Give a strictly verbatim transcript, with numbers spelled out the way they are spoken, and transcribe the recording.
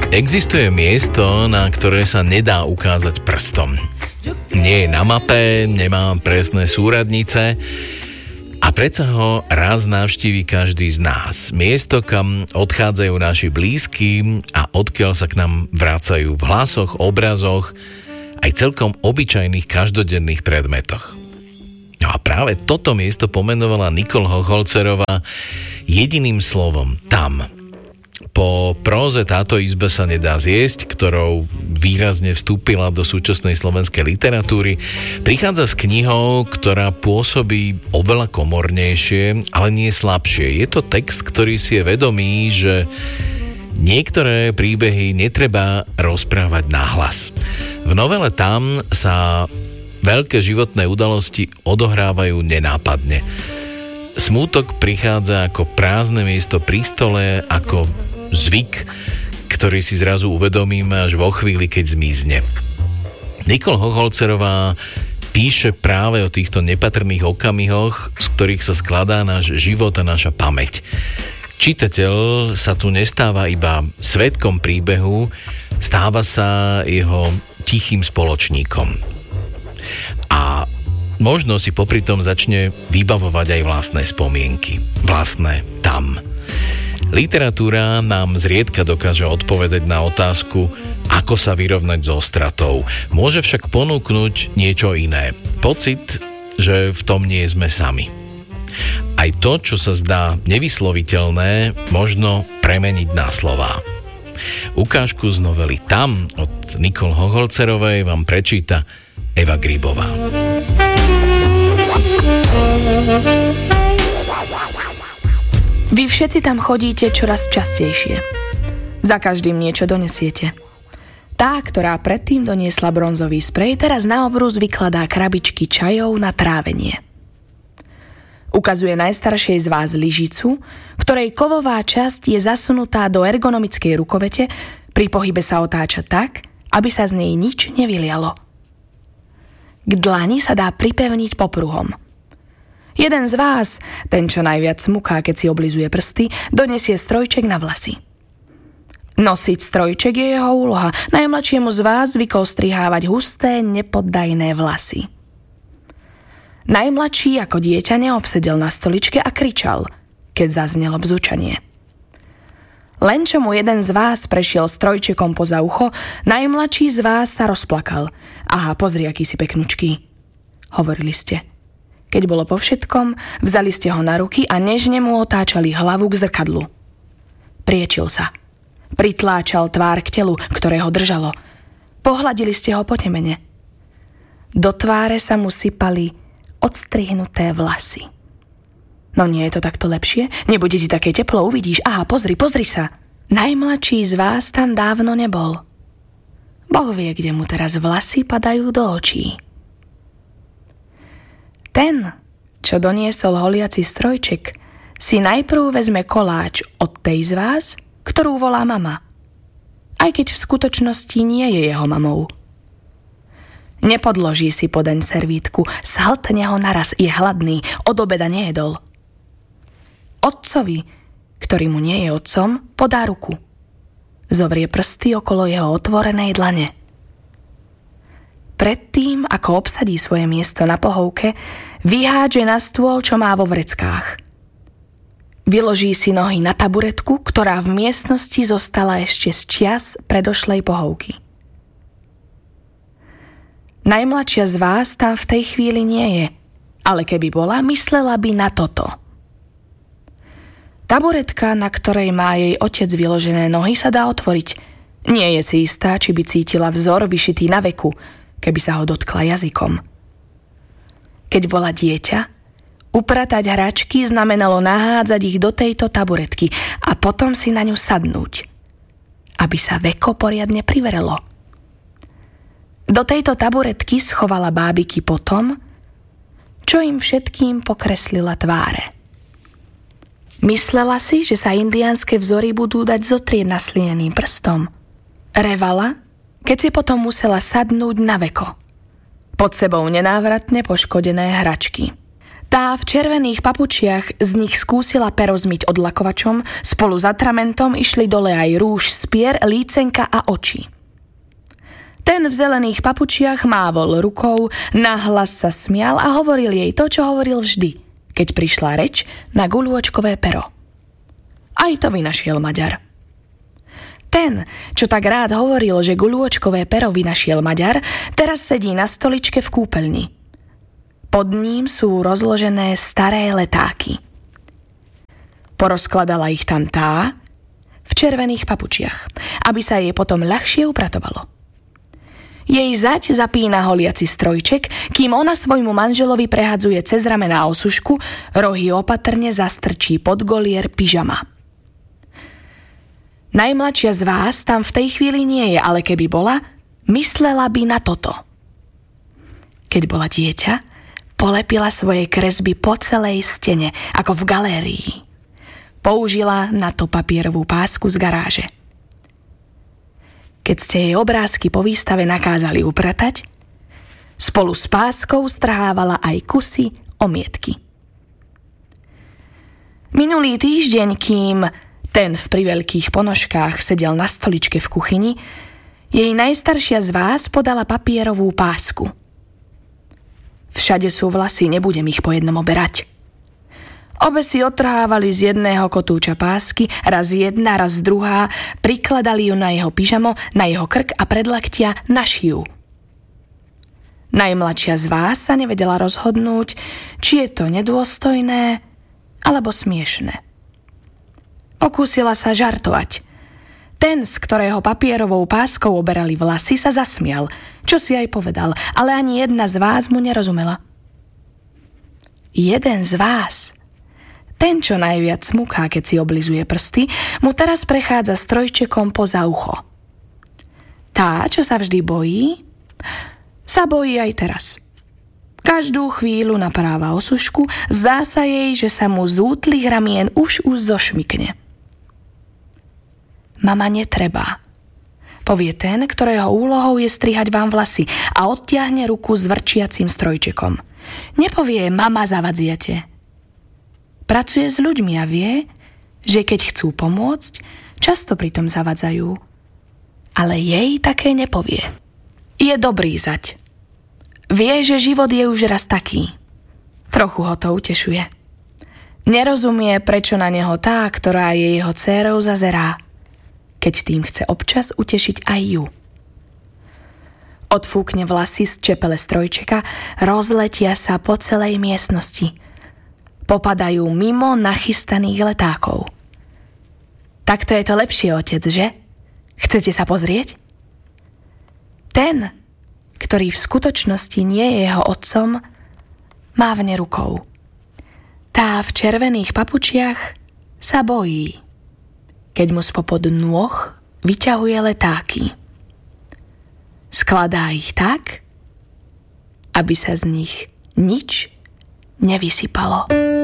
Existuje miesto, na ktoré sa nedá ukázať prstom. Nie je na mape, nemá presné súradnice a predsa ho raz navštíví každý z nás. Miesto, kam odchádzajú naši blízky a odkiaľ sa k nám vracajú v hlasoch, obrazoch, aj celkom obyčajných každodenných predmetoch. No a práve toto miesto pomenovala Nicole Hocholcerová jediným slovom tam. Po próze Táto izba sa nedá zjesť, ktorou výrazne vstúpila do súčasnej slovenskej literatúry, prichádza s knihou, ktorá pôsobí oveľa komornejšie, ale nie slabšie. Je to text, ktorý si je vedomý, že niektoré príbehy netreba rozprávať nahlas. V novele Tam sa veľké životné udalosti odohrávajú nenápadne. Smútok prichádza ako prázdne miesto pri stole, ako zvyk, ktorý si zrazu uvedomíme až vo chvíli, keď zmizne. Nicole Hocholcerová píše práve o týchto nepatrných okamihoch, z ktorých sa skladá náš život a naša pamäť. Čitateľ sa tu nestáva iba svedkom príbehu, stáva sa jeho tichým spoločníkom. A možno si popri tom začne vybavovať aj vlastné spomienky. Vlastné tam. Literatúra nám zriedka dokáže odpovedať na otázku, ako sa vyrovnať so stratou. Môže však ponúknuť niečo iné. Pocit, že v tom nie sme sami. Aj to, čo sa zdá nevysloviteľné, možno premeniť na slová. Ukážku z novely Tam od Nicole Hocholcerovej vám prečíta Eva Grybová. Vy všetci tam chodíte čoraz častejšie. Za každým niečo donesiete. Tá, ktorá predtým doniesla bronzový sprej, teraz na obrus vykladá krabičky čajov na trávenie. Ukazuje najstaršej z vás lyžicu, ktorej kovová časť je zasunutá do ergonomickej rukovete, pri pohybe sa otáča tak, aby sa z nej nič nevylialo. K dlani sa dá pripevniť popruhom. Jeden z vás, ten čo najviac smuká, keď si oblizuje prsty, donesie strojček na vlasy. Nosiť strojček je jeho úloha. Najmladšiemu z vás zvykol strihávať husté, nepoddajné vlasy. Najmladší ako dieťa neobsedel na stoličke a kričal, keď zaznelo bzučanie. Len čo mu jeden z vás prešiel strojčekom poza ucho, najmladší z vás sa rozplakal. Aha, pozri, aký si peknučký, hovorili ste. Keď bolo po všetkom, vzali ste ho na ruky a nežne mu otáčali hlavu k zrkadlu. Priečil sa. Pritláčal tvár k telu, ktoré ho držalo. Pohladili ste ho po temene. Do tváre sa mu sypali odstrihnuté vlasy. No nie je to takto lepšie? Nebude ti také teplo, uvidíš. Aha, pozri, pozri sa. Najmladší z vás tam dávno nebol. Boh vie, kde mu teraz vlasy padajú do očí. Ten, čo doniesol holiaci strojček, si najprv vezme koláč od tej z vás, ktorú volá mama. Aj keď v skutočnosti nie je jeho mamou. Nepodloží si podeň servítku, zhltne ho naraz, je hladný, od obeda nejedol. Otcovi, ktorý mu nie je otcom, podá ruku. Zovrie prsty okolo jeho otvorenej dlane. Predtým, ako obsadí svoje miesto na pohovke, vyhádže na stôl, čo má vo vreckách. Vyloží si nohy na taburetku, ktorá v miestnosti zostala ešte z čias predošlej pohovky. Najmladšia z vás tam v tej chvíli nie je, ale keby bola, myslela by na toto. Taburetka, na ktorej má jej otec vyložené nohy, sa dá otvoriť. Nie je si istá, či by cítila vzor vyšitý na veku, keby sa ho dotkla jazykom. Keď bola dieťa, upratať hračky znamenalo nahádzať ich do tejto taburetky a potom si na ňu sadnúť, aby sa veko poriadne privrelo. Do tejto taburetky schovala bábiky potom, čo im všetkým pokreslila tváre. Myslela si, že sa indiánske vzory budú dať zotrieť naslíneným prstom. Revala, keď si potom musela sadnúť na veko. Pod sebou nenávratne poškodené hračky. Tá v červených papučiach z nich skúsila pero zmyť odlakovačom, spolu s atramentom išli dole aj rúž z pier, lícenka a oči. Ten v zelených papučiach mávol rukou, nahlas sa smial a hovoril jej to, čo hovoril vždy, keď prišla reč na guľôčkové pero. Aj to vynašiel Maďar. Ten, čo tak rád hovoril, že guľôčkové pero vynašiel Maďar, teraz sedí na stoličke v kúpeľni. Pod ním sú rozložené staré letáky. Porozkladala ich tam tá v červených papučiach, aby sa jej potom ľahšie upratovalo. Jej zať zapína holiaci strojček, kým ona svojmu manželovi prehadzuje cez ramená osušku, rohy opatrne zastrčí pod golier pyžama. Najmladšia z vás tam v tej chvíli nie je, ale keby bola, myslela by na toto. Keď bola dieťa, polepila svoje kresby po celej stene, ako v galérii. Použila na to papierovú pásku z garáže. Keď ste jej obrázky po výstave nakázali upratať, spolu s páskou strhávala aj kusy omietky. Minulý týždeň, kým ten v priveľkých ponožkách sedel na stoličke v kuchyni, jej najstaršia z vás podala papierovú pásku. Všade sú vlasy, nebudem ich po jednom oberať. Obe si odtrhávali z jedného kotúča pásky, raz jedna, raz druhá, prikladali ju na jeho pyžamo, na jeho krk a predlaktia na šiju. Najmladšia z vás sa nevedela rozhodnúť, či je to nedôstojné alebo smiešne. Pokúsila sa žartovať. Ten, z ktorého papierovou páskou oberali vlasy, sa zasmial, čo si aj povedal, ale ani jedna z vás mu nerozumela. Jeden z vás, ten, čo najviac smuká, keď si oblizuje prsty, mu teraz prechádza strojčekom poza ucho. Tá, čo sa vždy bojí, sa bojí aj teraz. Každú chvíľu napráva osušku, zdá sa jej, že sa mu z útlých ramien už už zošmykne. Mama, netreba, povie ten, ktorého úlohou je strihať vám vlasy a odtiahne ruku s vrčiacím strojčekom. Nepovie mama, zavadziate. Pracuje s ľuďmi a vie, že keď chcú pomôcť, často pritom zavadzajú. Ale jej také nepovie. Je dobrý zať. Vie, že život je už raz taký. Trochu ho to utešuje. Nerozumie, prečo na neho tá, ktorá je jeho dcérou, zazerá, keď tým chce občas utešiť aj ju. Odfúkne vlasy z čepele strojčeka, rozletia sa po celej miestnosti. Popadajú mimo nachystaných letákov. Takto je to lepšie, otec, že? Chcete sa pozrieť? Ten, ktorý v skutočnosti nie je jeho otcom, mávne rukou. Tá v červených papučiach sa bojí, keď mu spopod nôh vyťahuje letáky. Skladá ich tak, aby sa z nich nič nevysypalo.